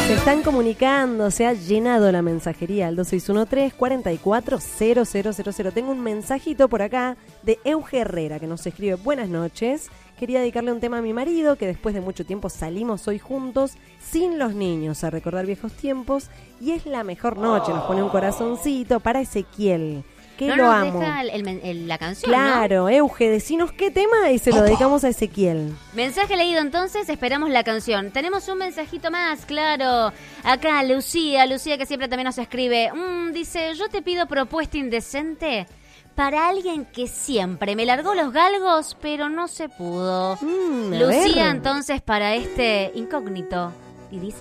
Se están comunicando, se ha llenado la mensajería al 2613-440000. Tengo un mensajito por acá de Euge Herrera que nos escribe: buenas noches, quería dedicarle un tema a mi marido que después de mucho tiempo salimos hoy juntos sin los niños a recordar viejos tiempos y es la mejor noche. Nos pone un corazoncito para Ezequiel, que lo amo. Deja la canción, claro, ¿no? Euge, decinos qué tema y se lo dedicamos a Ezequiel. Mensaje leído, entonces esperamos la canción. Tenemos un mensajito más, claro. Acá Lucía que siempre también nos escribe. Dice, yo te pido propuesta indecente para alguien que siempre me largó los galgos, pero no se pudo. Lucía, entonces, para este incógnito. Y dice